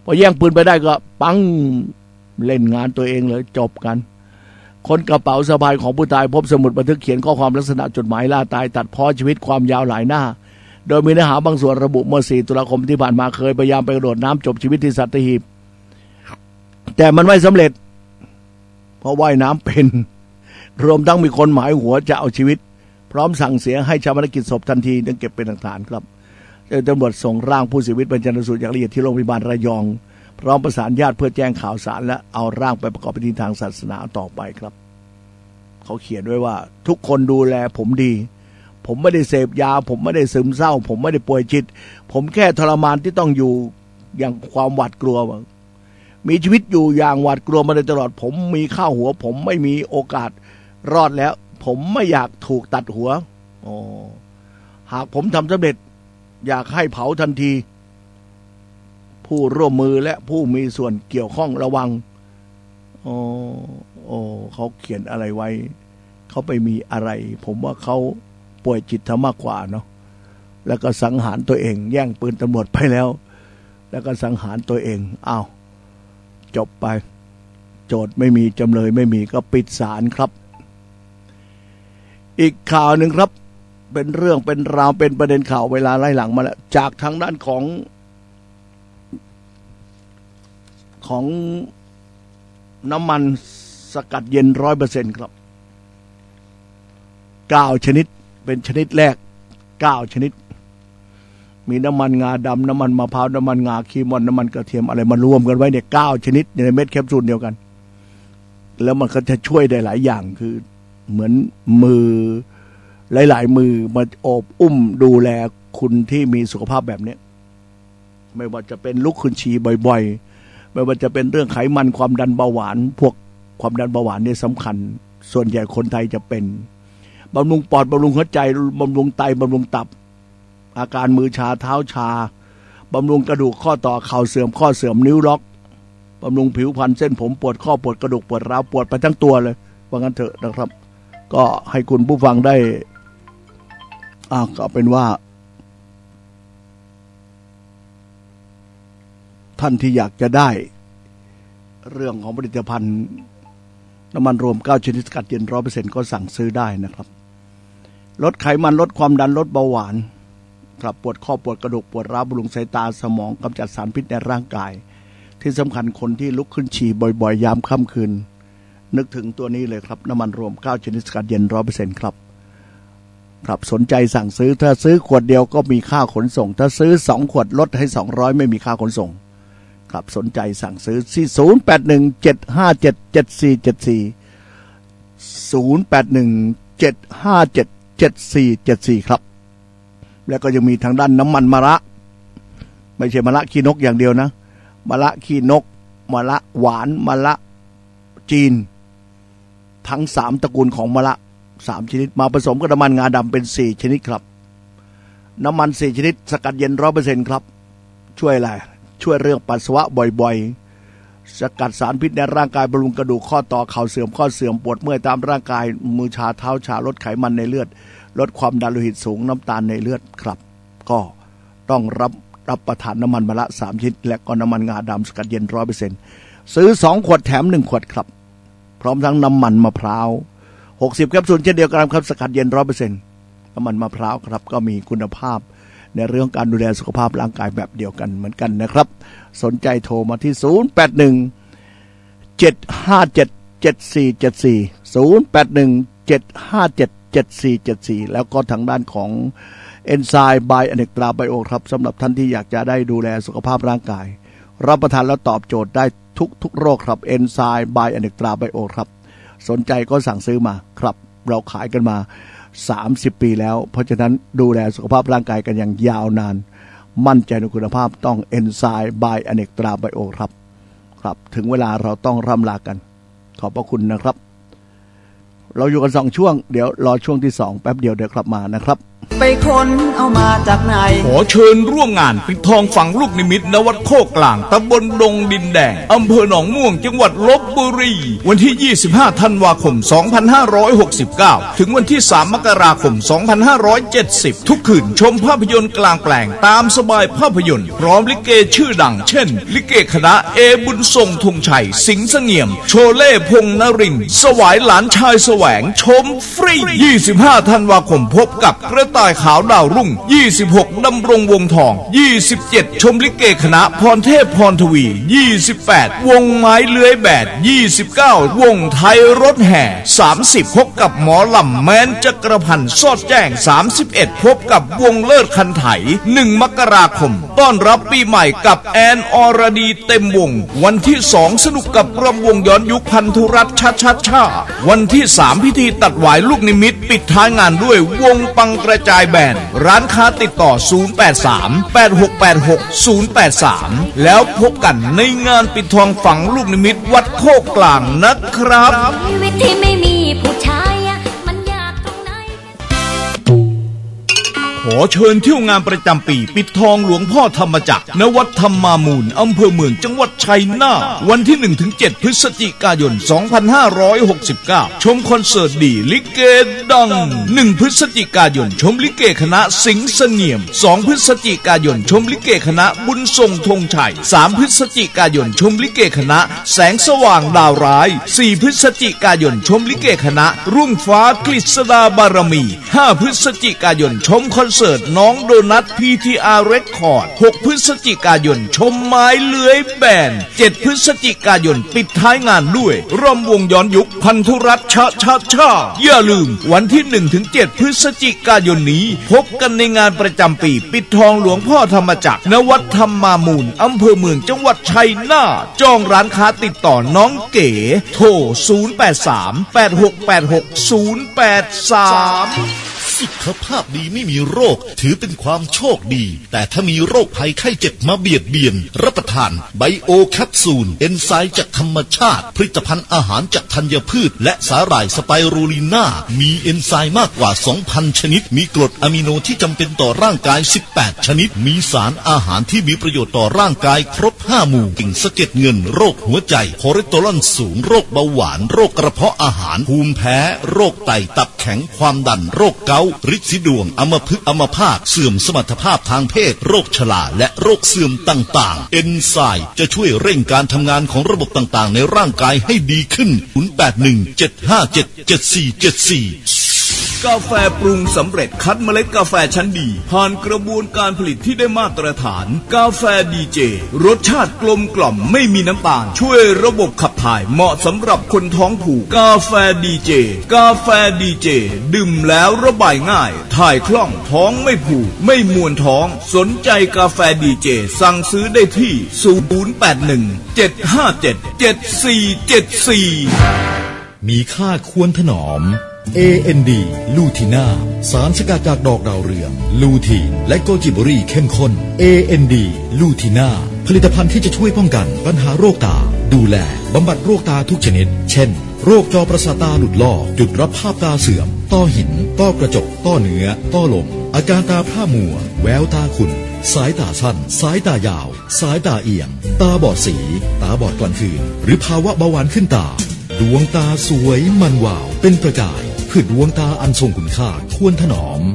พอแย่งปืนไปได้ก็ปังเล่นงานตัวเองเลยจบกันคนกระเป๋าสะพายของผู้ตายพบสมุดบันทึกเขียนข้อความลักษณะจดหมายล่าตายตัดพ้อชีวิตความยาวหลายหน้าโดยมีเนื้อหาบางส่วนระบุเมื่อ4 ตุลาคมที่ผ่านมาเคยพยายามไปกระโดดน้ำจบชีวิตที่สัตหีบแต่มันไม่สำเร็จเพราะว่ายน้ำเป็นรวมทั้งมีคนหมายหัวจะเอาชีวิตพร้อมสั่งเสียให้ชาปนกิจศพทันทีจึงเก็บเป็นหลักฐานครับตำรวจส่งร่างผู้เสียชีวิตไปชันสูตรอย่างละเอียดที่โรงพยาบาลระยองพร้อมประสานญาติเพื่อแจ้งข่าวสารและเอาร่างไปประกอบพิธีทางศาสนาต่อไปครับเขาเขียนไว้ว่าทุกคนดูแลผมดีผมไม่ได้เสพยาผมไม่ได้ซึมเศร้าผมไม่ได้ป่วยจิตผมแค่ทรมานที่ต้องอยู่อย่างความหวาดกลัวมีชีวิตอยู่อย่างหวาดกลัวมาโดยตลอดผมมีข้าวหัวผมไม่มีโอกาสรอดแล้วผมไม่อยากถูกตัดหัวหากผมทำสำเร็จอยากให้เผาทันทีผู้ร่วมมือและผู้มีส่วนเกี่ยวข้องระวังเขาเขียนอะไรไว้เขาไปมีอะไรผมว่าเขาป่วยจิตมากกว่าเนาะแล้วก็สังหารตัวเองแย่งปืนตำรวจไปแล้วแล้วก็สังหารตัวเองอ้าวจบไปโจทย์ไม่มีจำเลยไม่มีก็ปิดศาลครับอีกข่าวหนึ่งครับเป็นเรื่องเป็นราวเป็นประเด็นข่าวเวลาไล่หลังมาแล้วจากทางด้านของน้ำมันสกัดเย็น 100% ครับ9ชนิดเป็นชนิดแรก9ชนิดมีน้ำมันงาดำน้ำมันมะพร้าวน้ำมันงาคีมอนน้ำมันกระเทียมอะไรมารวมกันไว้เนี่ย9ชนิดในเม็ดแคปซูลเดียวกันแล้วมันก็จะช่วยได้หลายอย่างคือเหมือนมือหลายๆมือมาโอบอุ้มดูแลคุณที่มีสุขภาพแบบนี้ไม่ว่าจะเป็นลุกขึ้นฉี่บ่อยๆไม่ว่าจะเป็นเรื่องไขมันความดันเบาหวานพวกความดันเบาหวานนี่สำคัญส่วนใหญ่คนไทยจะเป็นบำรุงปอดบำรุงหัวใจบำรุงไตบำรุงตับอาการมือชาเท้าชาบำรุงกระดูกข้อต่อเข่าเสื่อมข้อเสื่อมนิ้วล็อกบำรุงผิวพรรณเส้นผมปวดข้อปวดกระดูกปวดร้าวปวดไปทั้งตัวเลยว่างั้นเถอะนะครับก็ให้คุณผู้ฟังได้ก็เป็นว่าท่านที่อยากจะได้เรื่องของผลิตภัณฑ์น้ำมันรวม9ชนิดสกัดเย็น 100% ก็สั่งซื้อได้นะครับลดไขมันลดความดันลดเบาหวานครับปวดข้อปวดกระดูกปวดร้าวบำรุงสายตาสมองกำจัดสารพิษในร่างกายที่สำคัญคนที่ลุกขึ้นฉี่บ่อยๆยามค่ำคืนนึกถึงตัวนี้เลยครับน้ำมันรวม9ชนิดสกัดเย็น 100% ครับสนใจสั่งซื้อถ้าซื้อขวดเดียวก็มีค่าขนส่งถ้าซื้อ2ขวดลดให้200ไม่มีค่าขนส่งครับสนใจสั่งซื้อที่0817577474 ครับแล้วก็ยังมีทางด้านน้ำมันมะระไม่ใช่มะระขี้นกอย่างเดียวนะมะระขี้นกมะระหวานมะระจีนทั้ง3ตระกูลของมะระ3ชนิดมาผสมกับน้ำมันงาดำเป็น4ชนิดครับน้ำมัน4ชนิดสกัดเย็น 100% ครับช่วยอะไรช่วยเรื่องปัสสาวะบ่อยๆสกัดสารพิษในร่างกายบำรุงกระดูกข้อต่อเข่าเสื่อมข้อเสื่อมปวดเมื่อยตามร่างกายมือชาเท้าชาลดไขมันในเลือดลดความดันโลหิตสูงน้ำตาลในเลือดครับก็ต้องรับประทานน้ำมันมะระ3ชนิดและก็น้ำมันงาดำสกัดเย็น 100% ซื้อ2ขวดแถม1ขวดครับพร้อมทั้งน้ำมันมะพร้าว60แคปซูลเช่นเดียวกันครับสกัดเย็น 100% น้ำมันมะพร้าวครับก็มีคุณภาพในเรื่องการดูแลสุขภาพร่างกายแบบเดียวกันเหมือนกันนะครับสนใจโทรมาที่0817577474 แล้วก็ทางด้านของเอนไซม์ไบอเนกตราไบโอครับสำหรับท่านที่อยากจะได้ดูแลสุขภาพร่างกายรับประทานแล้วตอบโจทย์ได้ทุกโรคครับเอนไซม์ไบอเนกตราไบโอครับสนใจก็สั่งซื้อมาครับเราขายกันมา30 ปีแล้วเพราะฉะนั้นดูแลสุขภาพร่างกายกันอย่างยาวนานมั่นใจในคุณภาพต้องเอนไซม์ไบอเนกตราไบโอครับถึงเวลาเราต้องร่ำลากันขอบพระคุณนะครับเราอยู่กัน2ช่วงเดี๋ยวรอช่วงที่2แป๊บเดียวเดี๋ยวกลับมานะครับไปค้นเอามาจากไหนขอเชิญร่วมงานปิดทองฝังลูกนิมิตณวัดโคกกลางตำบลดงดินแดงอำเภอหนองม่วงจังหวัดลพบุรีวันที่25ธันวาคม2569ถึงวันที่3มกราคม2570ทุกคืนชมภาพยนตร์กลางแปลงตามสบายภาพยนตร์พร้อมลิเกชื่อดังเช่นลิเกคณะเอบุญทรงธงชัยสิงห์เสงี่ยมโชเล่พงษ์นรินทร์สวายหลานชายแสวงชมฟรี25ธันวาคมพบกับกระต่ายขาวดาวรุ่ง26ดำรงวงทอง27ชมลิเกคณะพรเทพพรทวี28วงไม้เลื้อยแบด29วงไทยรถแห่30พบกับหมอลำแมนจักรพันธ์สอดแจ้ง31พบกับวงเลิศคันไถ1มกราคมต้อนรับปีใหม่กับแอนอรดีเต็มวงวันที่2สนุกกับรำวงย้อนยุคพันธุรัตน์ชาวันที่3พิธีตัดหวายลูกนิมิตปิดท้ายงานด้วยวงปังกระจายแบนร้านค้าติดต่อ083-8686-083แล้วพบกันในงานปิดทองฝังลูกนิมิตวัดโคกกลางนะครับชีวิตที่ไม่มีผู้ชายมันยากตรงไหนขอเชิญเที่ยวงานประจำปีปิดทองหลวงพ่อธรรมจักรณวัดธรรมามูลอำเภอเมืองจังหวัดชัยนาทวันที่ 1-7 พฤศจิกายน 2569ชมคอนเสิร์ตดีลิเกดัง1พฤศจิกายนชมลิเกคณะสิงห์เสงี่ยม2พฤศจิกายนชมลิเกคณะบุญทรงธงชัย3พฤศจิกายนชมลิเกคณะแสงสว่างดาวร้าย4พฤศจิกายนชมลิเกคณะรุ่งฟ้ากฤษดาบารมี5พฤศจิกายนชมคอนเสิร์ตน้องโดนัท PTR Record 6พฤศจิกายนชมไม้เลื้อยแบน7พฤศจิกายนปิดท้ายงานด้วยรำวงย้อนยุคพันธุรัตน์ชาอย่าลืมวันที่ 1-7 พฤศจิกายนนี้พบกันในงานประจำปีปิดทองหลวงพ่อธรรมจักรณวัดธรรมามูลอำเภอเมืองจังหวัดชัยนาทจองร้านค้าติดต่อน้องเก๋โทร083-8686-083 สุขภาพดีไม่มีโรคถือเป็นความโชคดีแต่ถ้ามีโรคภัยไข้เจ็บมาเบียดเบียนรับประทานไบโอแคปซูลเอนไซม์จากธรรมชาติผลิตภัณฑ์อาหารจากธัญพืชและสาหร่ายสไปรูลิน่ามีเอนไซม์มากกว่า 2,000 ชนิดมีกรดอะมิโนที่จำเป็นต่อร่างกาย18ชนิดมีสารอาหารที่มีประโยชน์ต่อร่างกายครบ5หมู่กิ่งสะเก็ดเงินโรคหัวใจคอเลสเตอรอลสูงโรคเบาหวานโรคกระเพาะอาหารภูมิแพ้โรคไตตับแข็งความดันโรคเกาต์ฤทธิ์สีดวงอัมพฤกษ์อัมพาตเสื่อมสมรรถภาพทางเพศโรคชราและโรคเสื่อมต่างๆเอนไซม์จะช่วยเร่งการทำงานของระบบต่างๆในร่างกายให้ดีขึ้น0817577474 กาแฟปรุงสำเร็จคัดเมล็ดกาแฟชั้นดีผ่านกระบวนการผลิตที่ได้มาตรฐานกาแฟดีเจรสชาติกลมกล่อมไม่มีน้ำตาลช่วยระบบขับถ่ายเหมาะสำหรับคนท้องผูกกาแฟดีเจกาแฟดีเจดื่มแล้วระบายง่ายถ่ายคล่องท้องไม่ผูกไม่มวนท้องสนใจกาแฟดีเจสั่งซื้อได้ที่081-757-7474 มีค่าควรถนอมAND ลูทีน่าสารสกัดจากดอกดาวเรืองลูทีนและโกจิบรีเข้มข้น AND ลูทีน่าผลิตภัณฑ์ที่จะช่วยป้องกันปัญหาโรคตาดูแลบำบัดโรคตาทุกชนิดเช่นโรคจอประสาทตาหลุดลอกจุดรับภาพตาเสื่อมต้อหินต้อกระจกต้อเนื้อต้อลมอาการตาพร่ามัวแววตาขุ่นสายตาสั้นสายตายาวสายตาเอียงตาบอดสีตาบอดกลางคืนหรือภาวะเบาหวานขึ้นตาดวงตาสวยมันวาวเป็นประกายเพื่อดวงตาอันทรงคุณค่าควรถนอม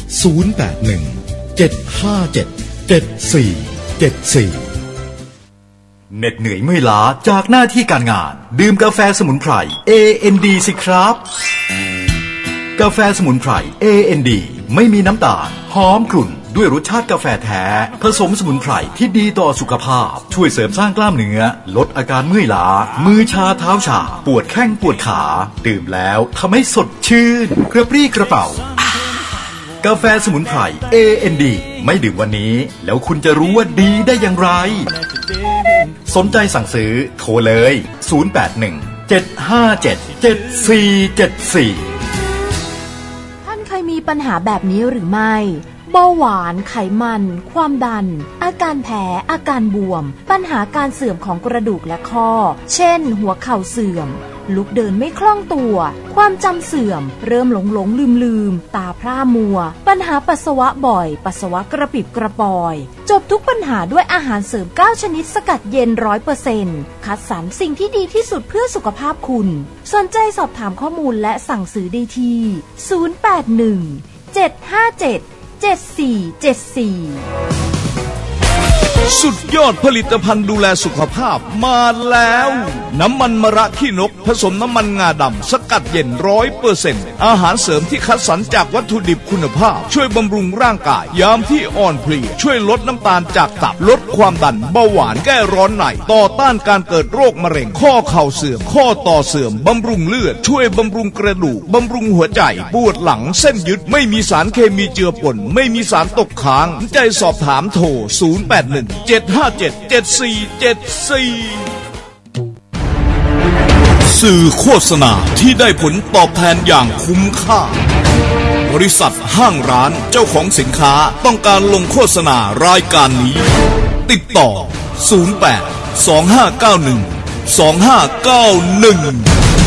081-757-7474 เหน็ดเหนื่อยเมื่อยล้าจากหน้าที่การงานดื่มกาแฟสมุนไพร AND สิครับกาแฟสมุนไพร AND ไม่มีน้ำตาลหอมกลุ่นด้วยรสชาติกาแฟแท้ผสมสมุนไพรที่ดีต่อสุขภาพช่วยเสริมสร้างกล้ามเนื้อลดอาการเมื่อยล้ามือชาเท้าชาปวดแข้งปวดขาดื่มแล้วทำให้สดชื่นกระปรี้กระเป๋ากาแฟสมุนไพร AND ไม่ดื่มวันนี้แล้วคุณจะรู้ว่าดีได้อย่างไรสนใจสั่งซื้อโทรเลย081-757-7474 ท่านเคยมีปัญหาแบบนี้หรือไม่เบาหวานไขมันความดันอาการแพ้อาการบวมปัญหาการเสื่อมของกระดูกและข้อเช่นหัวเข่าเสื่อมลุกเดินไม่คล่องตัวความจำเสื่อมเริ่มหลงลืมตาพร่ามัวปัญหาปัสสาวะบ่อยปัสสาวะกระปิบกระปอยจบทุกปัญหาด้วยอาหารเสริม9ชนิดสกัดเย็น 100% คัดสรรสิ่งที่ดีที่สุดเพื่อสุขภาพคุณสนใจสอบถามข้อมูลและสั่งซื้อได้ที่081 757 7474 สุดยอดผลิตภัณฑ์ดูแลสุขภาพมาแล้วน้ำมันมะระขี้นกผสมน้ำมันงาดำสกัดเย็น 100% อาหารเสริมที่คัดสรรจากวัตถุดิบคุณภาพช่วยบำรุงร่างกายยามที่อ่อนเพลียช่วยลดน้ำตาลจากตับลดความดันเบาหวานแก้ร้อนในต่อต้านการเกิดโรคมะเร็งข้อเข่าเสื่อมข้อต่อเสื่อมบำรุงเลือดช่วยบำรุงกระดูกบำรุงหัวใจปวดหลังเส้นยึดไม่มีสารเคมีเจือปนไม่มีสารตกค้างใจสอบถามโทร081 757-7474สื่อโฆษณาที่ได้ผลตอบแทนอย่างคุ้มค่าบริษัทห้างร้านเจ้าของสินค้าต้องการลงโฆษณารายการนี้ติดต่อ08-2591-2591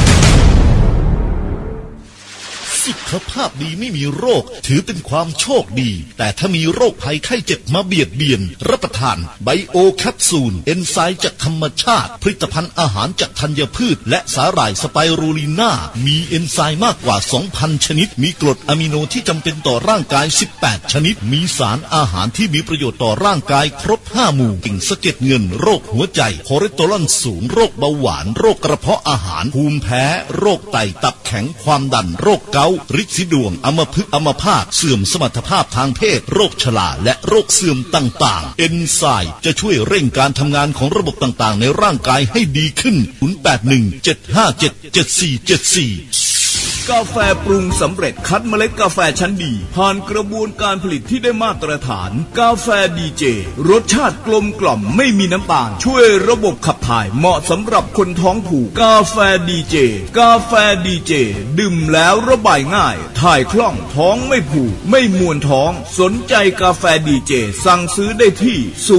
สุขภาพดีไม่มีโรคถือเป็นความโชคดีแต่ถ้ามีโรคภัยไข้เจ็บมาเบียดเบียนรับประทานไบโอแคปซูลเอนไซม์จากธรรมชาติผลิตภัณฑ์อาหารจากธัญพืชและสาหร่ายสไปรูลิน่ามีเอนไซม์มากกว่า 2,000 ชนิดมีกรดอะมิโนที่จำเป็นต่อร่างกาย18ชนิดมีสารอาหารที่มีประโยชน์ต่อร่างกายครบ5หมู่กิ่งสะเก็ดเงินโรคหัวใจคอเลสเตอรอลสูงโรคเบาหวานโรคกระเพาะอาหารภูมิแพ้โรคไตตับแข็งความดันโรคเกาต์ฤทธิ์สีดวงอัมพฤกษ์อัมพาตเสื่อมสมรรถภาพทางเพศโรคชราและโรคเสื่อมต่างๆเอนไซม์จะช่วยเร่งการทำงานของระบบต่างๆในร่างกายให้ดีขึ้น0817577474 กาแฟปรุงสำเร็จคัดเมล็ดกาแฟชั้นดีผ่านกระบวนการผลิตที่ได้มาตรฐานกาแฟดีเจรสชาติกลมกล่อมไม่มีน้ำตาลช่วยระบบขับถ่ายเหมาะสำหรับคนท้องผูกกาแฟดีเจกาแฟดีเจดื่มแล้วระบายง่ายถ่ายคล่องท้องไม่ผูกไม่มวนท้องสนใจกาแฟดีเจสั่งซื้อได้ที่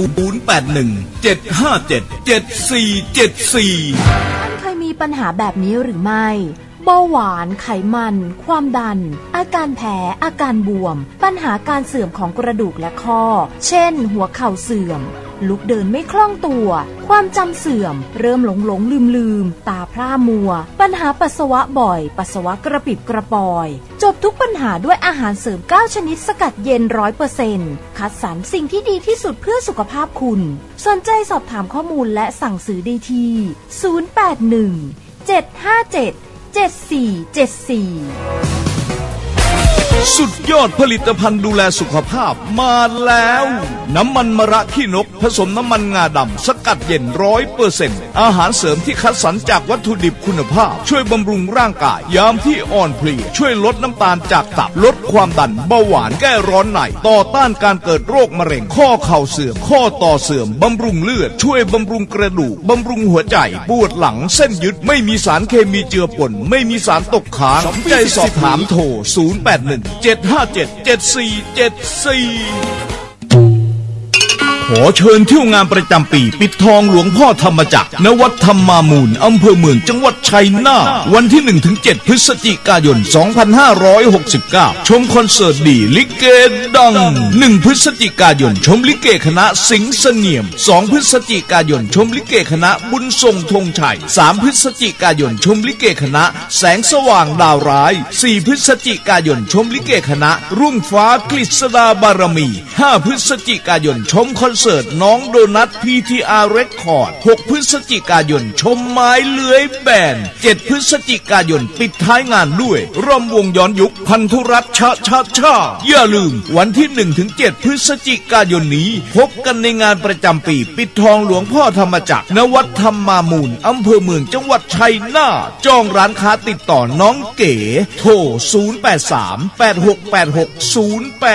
081-757-7474 ท่านเคยมีปัญหาแบบนี้หรือไม่เบาหวานไขมันความดันอาการแพ้อาการบวมปัญหาการเสื่อมของกระดูกและข้อเช่นหัวเข่าเสื่อมลุกเดินไม่คล่องตัวความจำเสื่อมเริ่มหลงลืมตาพร่ามัวปัญหาปัสสาวะบ่อยปัสสาวะกระปิบกระปอยจบทุกปัญหาด้วยอาหารเสริม9ชนิดสกัดเย็น 100% คัดสรรสิ่งที่ดีที่สุดเพื่อสุขภาพคุณสนใจสอบถามข้อมูลและสั่งซื้อได้ที่081-757-7474 สุดยอดผลิตภัณฑ์ดูแลสุขภาพมาแล้วน้ำมันมะระขี้นกผสมน้ำมันงาดำสกัดเย็น 100% อาหารเสริมที่คัดสรรจากวัตถุดิบคุณภาพช่วยบำรุงร่างกายยามที่อ่อนเพลียช่วยลดน้ำตาลจากตับลดความดันเบาหวานแก้ร้อนในต่อต้านการเกิดโรคมะเร็งข้อเข่าเสื่อมข้อต่อเสื่อมบำรุงเลือดช่วยบำรุงกระดูกบำรุงหัวใจปวดหลังเส้นยึดไม่มีสารเคมีเจือปนไม่มีสารตกค้างใจสอบถามโทร081-757-7474ขอเชิญเที่ยวงานประจำปีปิดทองหลวงพ่อธรรมจักรณวัดธรรมามูลอำเภอเมืองจังหวัดชัยนาทวันที่ 1-7 พฤศจิกายน 2569 ชมคอนเสิร์ตดีลิเกดัง 1 พฤศจิกายนชมลิเกคณะสิงห์เสงี่ยม 2 พฤศจิกายนชมลิเกคณะบุญทรงธงชัย 3 พฤศจิกายนชมลิเกคณะแสงสว่างดาวร้าย 4 พฤศจิกายนชมลิเกคณะรุ่งฟ้ากฤษฎาบารมี 5 พฤศจิกายนชมคอนเสิร์ตน้องโดนัท PTR Record 6 พฤศจิกายนชมไม้เลื้อยแบน 7 พฤศจิกายนปิดท้ายงานด้วยร่วมวงย้อนยุคพันธุรัตน์ชาอย่าลืมวันที่ 1-7 พฤศจิกายนนี้พบกันในงานประจำปีปิดทองหลวงพ่อธรรมจักรณวัดธรรมามูลอำเภอเมืองจังหวัดชัยนาทจองร้านค้าติดต่อน้องเก๋โทร083 8686 08